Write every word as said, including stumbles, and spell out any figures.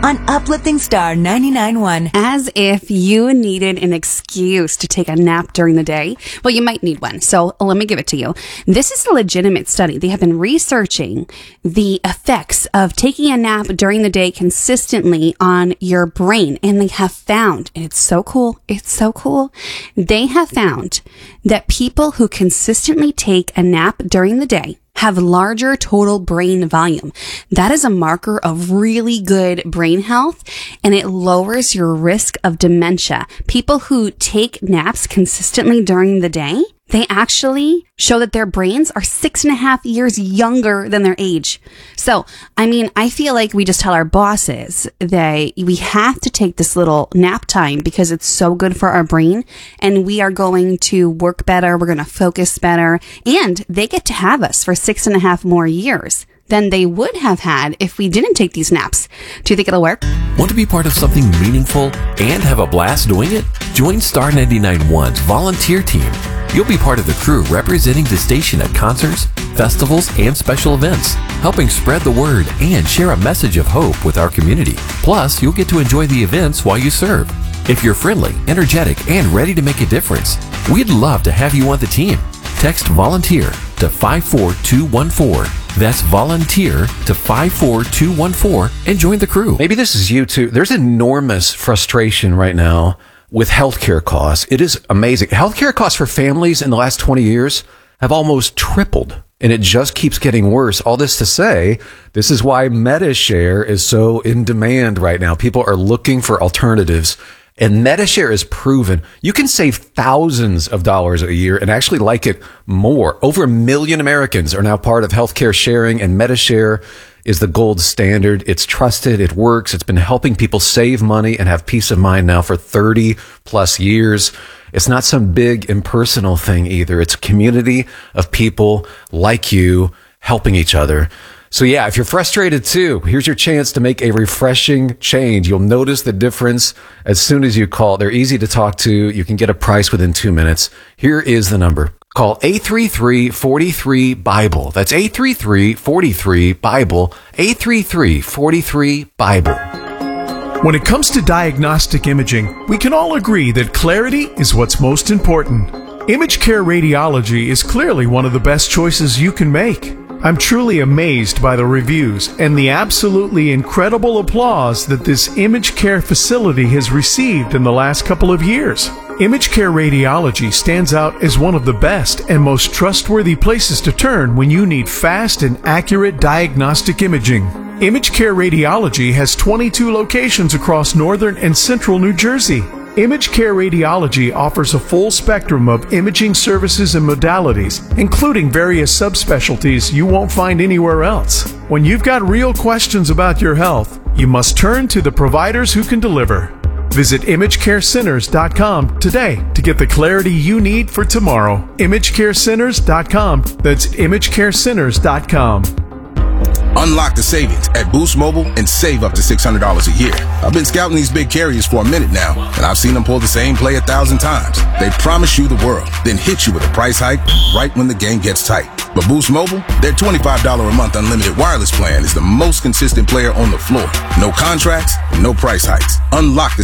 on Uplifting Star ninety-nine point one. As if you needed an excuse to take a nap during the day. Well, you might need one, so let me give it to you. This is a legitimate study. They have been researching the effects of taking a nap during the day consistently on your brain, and they have found, and it's so cool, it's so cool, they have found that people who consistently take a nap during the day have larger total brain volume. That is a marker of really good brain health, and it lowers your risk of dementia. People who take naps consistently during the day, they actually show that their brains are six and a half years younger than their age. So, I mean, I feel like we just tell our bosses that we have to take this little nap time because it's so good for our brain, and we are going to work better, we're going to focus better, and they get to have us for six and a half more years than they would have had if we didn't take these naps. Do you think it'll work? Want to be part of something meaningful and have a blast doing it? Join Star ninety-nine point one's volunteer team. You'll be part of the crew representing the station at concerts, festivals, and special events, helping spread the word and share a message of hope with our community. Plus, you'll get to enjoy the events while you serve. If you're friendly, energetic, and ready to make a difference, we'd love to have you on the team. Text volunteer to five four two one four. That's volunteer to five four two one four and join the crew. Maybe this is you too. There's enormous frustration right now with healthcare costs. It is amazing. Healthcare costs for families in the last twenty years have almost tripled, and it just keeps getting worse. All this to say, this is why MediShare is so in demand right now. People are looking for alternatives. And MediShare is proven you can save thousands of dollars a year and actually like it more. Over a million Americans are now part of healthcare sharing, and MediShare is the gold standard. It's trusted. It works. It's been helping people save money and have peace of mind now for thirty plus years. It's not some big impersonal thing either. It's a community of people like you helping each other. So yeah, if you're frustrated too, here's your chance to make a refreshing change. You'll notice the difference as soon as you call. They're easy to talk to. You can get a price within two minutes. Here is the number. Call eight three three, four three, BIBLE. That's eight three three, four three, BIBLE. eight three three, four three, BIBLE. When it comes to diagnostic imaging, we can all agree that clarity is what's most important. ImageCare Radiology is clearly one of the best choices you can make. I'm truly amazed by the reviews and the absolutely incredible applause that this ImageCare facility has received in the last couple of years. ImageCare Radiology stands out as one of the best and most trustworthy places to turn when you need fast and accurate diagnostic imaging. ImageCare Radiology has twenty-two locations across northern and central New Jersey. ImageCare Radiology offers a full spectrum of imaging services and modalities, including various subspecialties you won't find anywhere else. When you've got real questions about your health, you must turn to the providers who can deliver. Visit image care centers dot com today to get the clarity you need for tomorrow. image care centers dot com. That's image care centers dot com. Unlock the savings at Boost Mobile and save up to six hundred dollars a year. I've been scouting these big carriers for a minute now, and I've seen them pull the same play a thousand times. They promise you the world, then hit you with a price hike right when the game gets tight. But Boost Mobile, their twenty-five dollars a month unlimited wireless plan is the most consistent player on the floor. No contracts, no price hikes. Unlock the